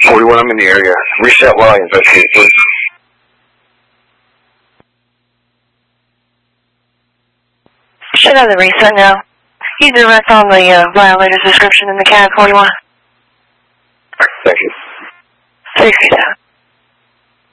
41, I'm in the area. Reset while I investigate, please. Should have the reset now. You direct on the violator's description in the CAD 41. Thank you. 337.